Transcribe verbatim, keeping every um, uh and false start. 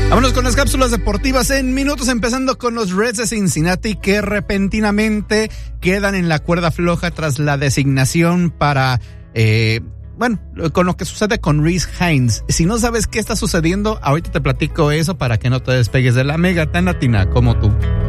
Vámonos con las cápsulas deportivas en minutos, empezando con los Reds de Cincinnati, que repentinamente quedan en la cuerda floja tras la designación para, eh, bueno, con lo que sucede con Rhys Hines. Si no sabes qué está sucediendo, ahorita te platico eso para que no te despegues de la mega tan latina como tú.